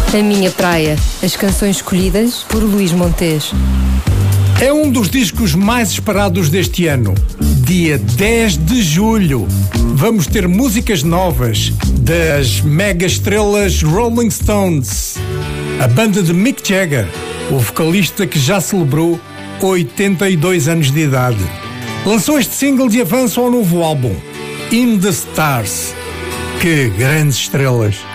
A Minha Praia, as canções escolhidas por Luís Montes. É um dos discos mais esperados deste ano. Dia 10 de julho. Vamos ter músicas novas das mega estrelas Rolling Stones. A banda de Mick Jagger, o vocalista que já celebrou 82 anos de idade. Lançou este single de avanço ao novo álbum, In the Stars. Que grandes estrelas!